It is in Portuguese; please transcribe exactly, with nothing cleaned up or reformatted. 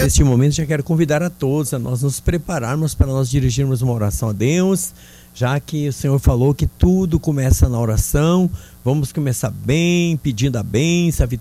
Neste momento já quero convidar a todos a nós nos prepararmos para nós dirigirmos uma oração a Deus, já que o Senhor falou que tudo começa na oração. Vamos começar bem, pedindo a bênção, a vitória